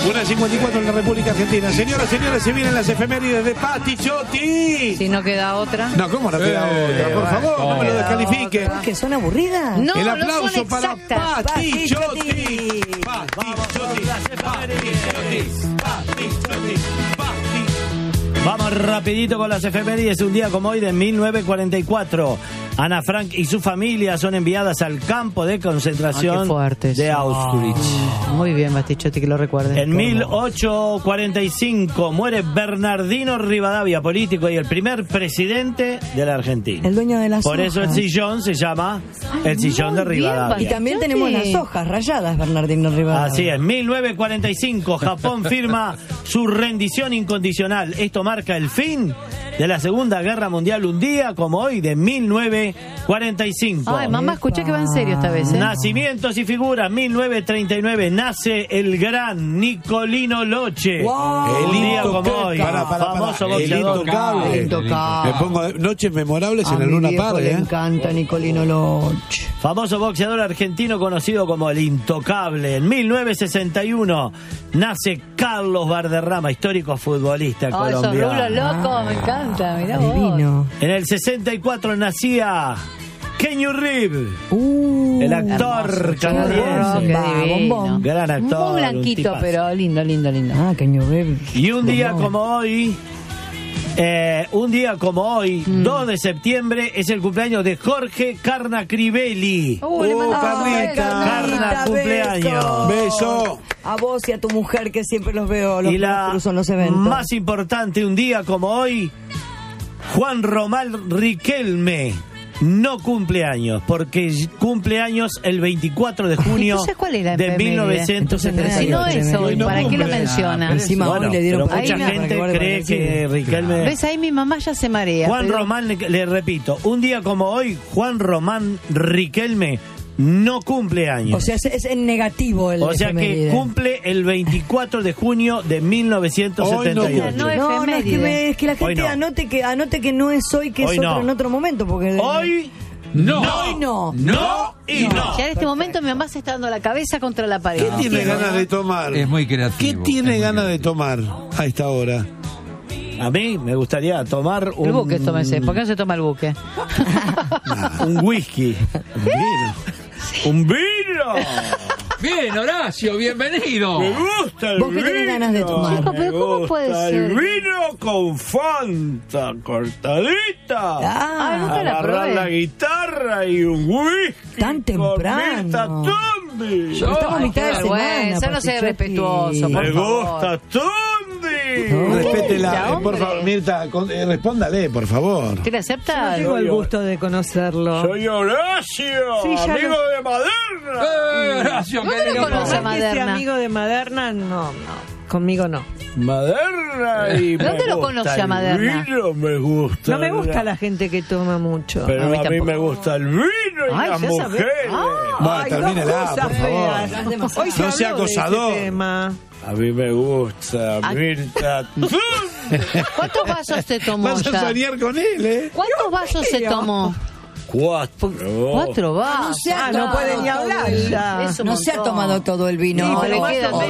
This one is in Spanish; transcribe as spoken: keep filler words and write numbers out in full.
una cincuenta y cuatro en la República Argentina. Señoras, señores, se vienen las efemérides de Pati Chotti. Si no queda otra. No, ¿cómo no queda Eh, otra? Por favor, no, no me lo descalifique. ¿Por qué son aburridas? No, El no aplauso son para exactas. Pati Chotti. Chotti. Pati Chotti. Pati Chotti. Pati Chotti. Pati. Vamos rapidito con las efemérides. Un día como hoy de mil novecientos cuarenta y cuatro, Ana Frank y su familia son enviadas al campo de concentración Ah, qué fuerte de eso. Auschwitz. Muy bien, Bastichotti, que lo recuerde. En mil ochocientos cuarenta y cinco muere Bernardino Rivadavia, político y el primer presidente de la Argentina. El dueño de las Por eso el hojas. sillón se llama el sillón de muy bien, Rivadavia. Y también tenemos las hojas rayadas, Bernardino Rivadavia. Así es, mil novecientos cuarenta y cinco, Japón firma su rendición incondicional. Esto marca el fin de la Segunda Guerra Mundial, un día como hoy de mil novecientos cuarenta y cinco. Ay, mamá, escuché que va en serio esta vez, ¿eh? Nacimientos y figuras, mil novecientos treinta y nueve, nace el gran Nicolino Loche. Wow. El día Intocable. como hoy, Pará, pará, pará. famoso El boxeador. intocable. Intocable. Me pongo noches memorables A en el mi Luna viejo Park, le ¿eh? encanta Nicolino Loche. Famoso boxeador argentino conocido como el Intocable. En mil novecientos sesenta y uno nace Carlos Valderrama, histórico futbolista Ay, esos colombiano. rulos locos, me encanta, mirá vos. Divino. En el sesenta y cuatro nacía Keanu Reeves, Uh, el actor Oh, canadiense. qué Va, divino. bombón. Gran actor, Muy un blanquito, tipazo. pero lindo, lindo, lindo. Ah, Keanu Reeves. Y un día Bombón. como hoy, eh, un día como hoy, Mm. dos de septiembre, es el cumpleaños de Jorge Carnacrivelli. Uh, le Oh, mando- Carlita. Carna, Carlita, cumpleaños. Beso. A vos y a tu mujer, que siempre los veo, los Y la cruzo en los eventos. más importante, un día como hoy, Juan Román Riquelme no cumple años, porque cumple años el veinticuatro de junio Entonces, ¿cuál es la de efeméride? mil novecientos setenta Si y no ocho. es hoy, No ¿para qué lo cumple. menciona? Encima Bueno, hoy le dieron pero para mucha China, para gente que guarde cree para el que cine. Riquelme... ¿Ves? Ahí mi mamá ya se marea. Juan pero- Román, le, le repito, un día como hoy, Juan Román Riquelme no cumple años. O sea, es, es en negativo el O sea que efeméride. cumple el veinticuatro de junio de mil novecientos setenta y ocho. Hoy no No, no, es que, efeméride. me- es que la Hoy gente no. anote que anote que no es hoy, que Hoy es otro no. en otro momento. Porque Hoy No. Hoy no. no y no. Ya en este momento mi mamá se está dando la cabeza contra la pared. ¿Qué tiene ganas de tomar? Es muy creativo. ¿Qué tiene es muy ganas de creativo. tomar a esta hora? A mí me gustaría tomar un, El buque, tómese. ¿Por qué no se toma el buque? un whisky. Un vino. ¡Un vino! Bien, Horacio, bienvenido. Me gusta el ¿Vos qué vino. tenés ganas de tomar? Chico, pero Me ¿cómo puede gusta ser? el vino con Fanta cortadita. Ah, nunca la Agarrar probé. la guitarra y un whisky. Tan temprano. Con Mirta Tundi. Estamos a Ay, mitad qué de vergüenza, semana. no sea Pastichotti. respetuoso, por Me favor. gusta Tundi. No. Respétela, Mirta, eh, por hombre. favor. Mirta, con- eh, respóndale, por favor. ¿Usted le acepta? Tengo el gusto de conocerlo. Soy Horacio, Sí, ya amigo lo- de Maderna. Eh, Horacio, ¿Dónde qué lo lindo. conoce a Por más que sea Maderna? amigo de Maderna, no, no. Conmigo no. Maderna y me ¿Dónde lo gusta conoce a el Maderna? vino, me gusta. No me gusta la gente que toma mucho. Pero A a mí mí, tampoco. me gusta el vino y Ay, las ya sabés. mujeres. Ah. Bueno, Ay, termínela, dos cosas por favor. feas. Hoy se No sea habló de ese acosador. tema. A mí me gusta Ah. Mirta. ¿Cuántos vasos te tomó Vas a ya? soñar con él, ¿eh? ¿Cuántos vasos se creo. tomó? Cuatro. Cuatro vasos. No se ha Ah, no tomado puede ni todo hablar el- ya. Es un No se ha montón. tomado todo el vino. No, Pero le más queda o menos.